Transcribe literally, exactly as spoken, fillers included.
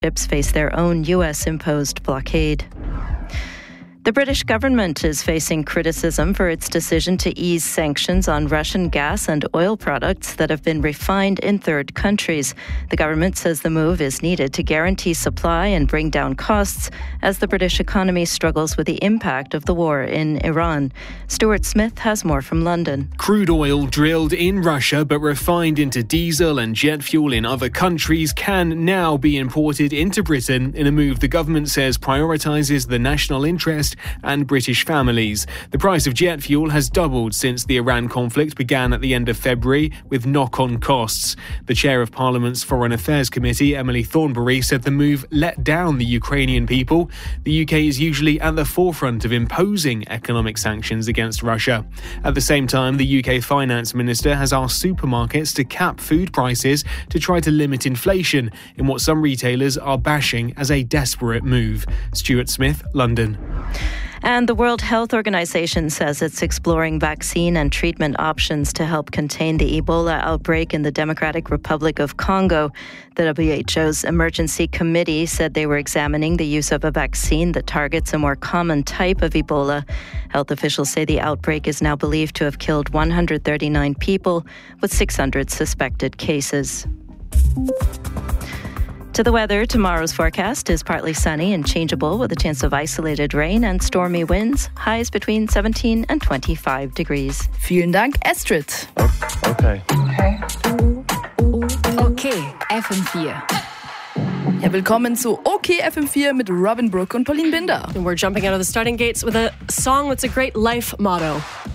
ships face their own U S-imposed blockade. The British government is facing criticism for its decision to ease sanctions on Russian gas and oil products that have been refined in third countries. The government says the move is needed to guarantee supply and bring down costs as the British economy struggles with the impact of the war in Iran. Stuart Smith has more from London. Crude oil drilled in Russia but refined into diesel and jet fuel in other countries can now be imported into Britain in a move the government says prioritises the national interest and British families. The price of jet fuel has doubled since the Iran conflict began at the end of February, with knock-on costs. The chair of Parliament's Foreign Affairs Committee, Emily Thornberry, said the move let down the Ukrainian people. The U K is usually at the forefront of imposing economic sanctions against Russia. At the same time, the U K Finance Minister has asked supermarkets to cap food prices to try to limit inflation in what some retailers are bashing as a desperate move. Stuart Smith, London. And the World Health Organization says it's exploring vaccine and treatment options to help contain the Ebola outbreak in the Democratic Republic of Congo. The W H O's Emergency Committee said they were examining the use of a vaccine that targets a more common type of Ebola. Health officials say the outbreak is now believed to have killed one hundred thirty-nine people, with six hundred suspected cases. To the weather, tomorrow's forecast is partly sunny and changeable with a chance of isolated rain and stormy winds. Highs between seventeen and twenty-five degrees. Vielen Dank, Astrid. Okay. Okay. Okay, F M vier. Ja, willkommen zu OK F M vier mit Robin Brooke und Pauline Binder. And we're jumping out of the starting gates with a song that's a great life motto.